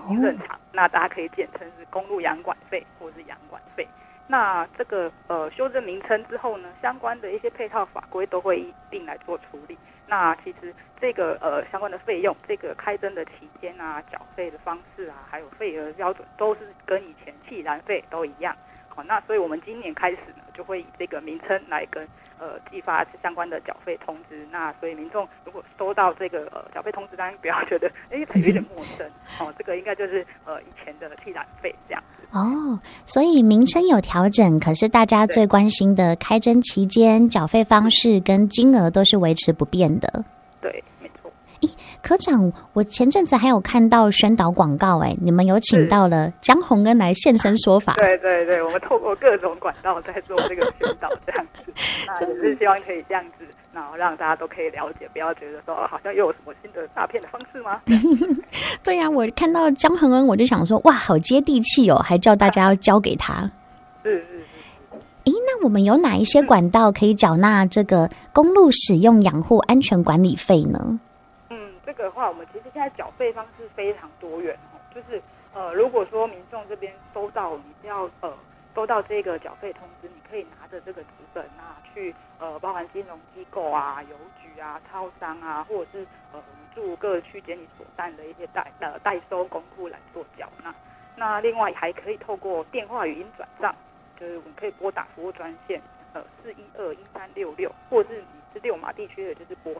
经认偿，那大家可以简称是公路养管费或是养管费。那这个修正名称之后呢，相关的一些配套法规都会一并来做处理。那其实这个相关的费用，这个开征的期间啊，缴费的方式啊，还有费额标准，都是跟以前弃燃费都一样。好，那所以我们今年开始呢，就会以这个名称来跟寄发相关的缴费通知。那所以民众如果收到这个缴费通知单，不要觉得有点陌生哦，这个应该就是以前的弃燃费这样子。 哦，所以名称有调整，可是大家最关心的开征期间、缴费方式跟金额都是维持不变的。 对，没错。 科长，我前阵子还有看到宣导广告，你们有请到了江宏恩来现身说法。 对对对，我们透过各种管道在做这个宣导，这样子，那也是希望可以这样子，然后让大家都可以了解，不要觉得说好像又有什么新的诈骗的方式吗？ 对呀，我看到江宏恩，我就想说，哇，好接地气哦，还叫大家要交给他。 是。 那我们有哪一些管道可以缴纳这个公路使用养护安全管理费呢？ 这个的话，我们其实现在缴费方式非常多元哦，就是如果说民众这边收到收到这个缴费通知，你可以拿着这个纸本啊，去包含金融机构啊、邮局啊、超商啊，或者是驻各区监理所办的一些代收公库来做缴纳。那另外还可以透过电话语音转账，就是我们可以拨打服务专线4121366，或者是你是6码地区的，就是拨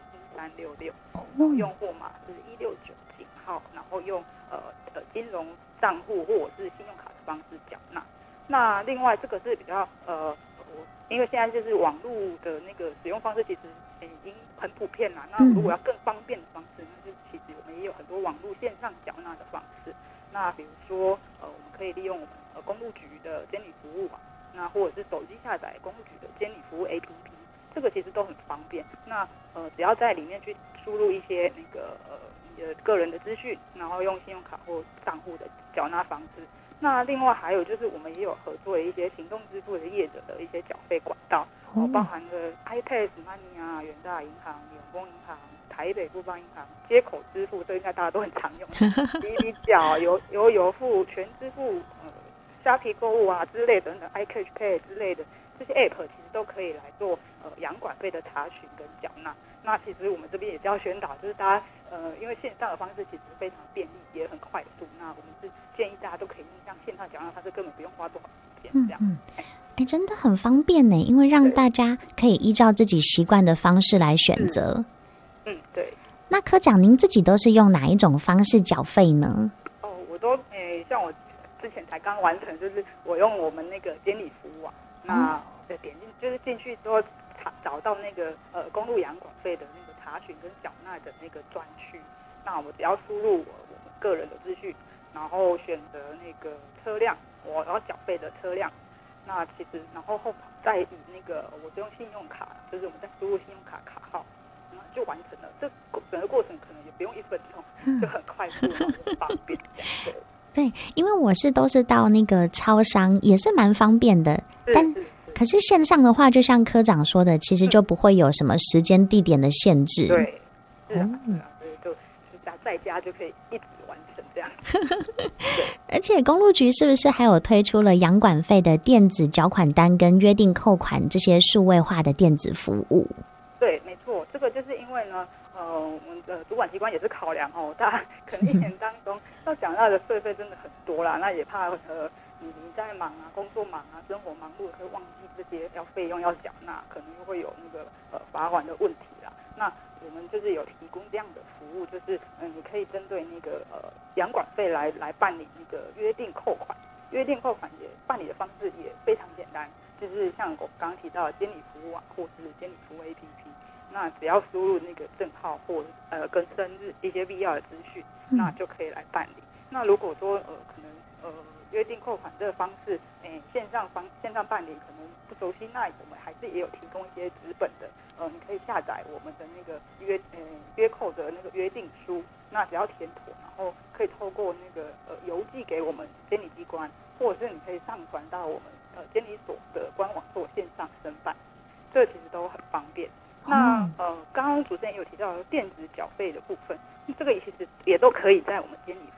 411366，用户码是169井号，然后用金融账户或者是信用卡的方式缴纳。那另外这个是比较因为现在就是网络的那个使用方式其实已经很普遍啦。那如果要更方便的方式，那就其实我们也有很多网络线上缴纳的方式。那比如说我们可以利用我们公路局的监理服务啊，那或者是手机下载公路局的监理服务 APP， 这个其实都很方便。那只要在里面去输入一些那个你的个人的资讯，然后用信用卡或账户的缴纳方式。那另外还有就是我们也有合作的一些行动支付的业者的一些缴费管道，包含了 iPass Money 啊、远大银行、永丰银行、台北富邦银行、接口支付，这应该大家都很常用，滴滴缴、邮付、全支付、虾皮购物啊之类等等 iCash Pay 之类的这些 App， 其实都可以来做养管费的查询跟缴纳。那其实我们这边也是要宣导，就是大家因为线上的方式其实非常便利，也很快速。那我们是建议大家都可以用像线上缴纳方式，根本不用花多少时间这样。 真的很方便呢，因为让大家可以依照自己习惯的方式来选择。 对。 那科长，您自己都是用哪一种方式缴费呢？ 我都像我之前才刚完成，就是我用我们那个监理服务啊，那点进就是进去之后找到那个公路养管费的那个查询跟缴纳的那个专区，那我只要输入我们个人的资讯，然后选择那个车辆，我要缴费的车辆，那其实然后再以那个我用信用卡，就是我们再输入信用卡卡号，然后就完成了。这整个过程可能也不用1分钟，就很快速，很方便。 对，因为我都是到那个超商，也是蛮方便的，但可是线上的话，就像科长说的，其实就不会有什么时间地点的限制。 对，是啊，所以就在家就可以一直完成这样。 而且公路局是不是还有推出了养管费的电子缴款单跟约定扣款这些数位化的电子服务？对， 没错，这个就是因为呢，我们的主管机关也是考量大家可能一年当中要缴纳的税费真的很多啦，那也怕你在忙啊，工作忙啊，生活忙碌，可以忘记这些费用要缴纳，可能又会有那个罚款的问题啦。那我们就是有提供这样的服务，就是你可以针对那个养管费来办理那个约定扣款。约定扣款也办理的方式也非常简单，就是像我刚刚提到的监理服务啊，或是监理服务 APP， 那只要输入那个证号或跟生日一些必要的资讯，那就可以来办理。那如果说可能约定扣款这个方式，线上办理可能不熟悉，那我们还是也有提供一些纸本的，你可以下载我们的那个约扣的那个约定书，那只要填妥，然后可以透过那个邮寄给我们监理机关，或者是你可以上传到我们监理所的官网做线上申办，这其实都很方便。那刚刚主持人也有提到电子缴费的部分，这个其实也都可以在我们监理